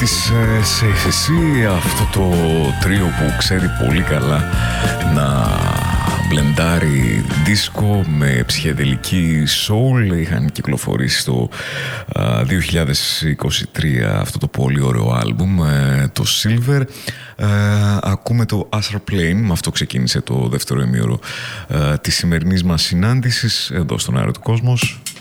της SACC, αυτό το τρίο που ξέρει πολύ καλά να μπλεντάρει δίσκο με ψυχεδελική soul. Είχαν κυκλοφορήσει το 2023 αυτό το πολύ ωραίο άλμπουμ, το Silver. Ακούμε το Astral Plane, με αυτό ξεκίνησε το δεύτερο ημίωρο της σημερινής μας συνάντησης εδώ στον Αέρα του Κόσμος.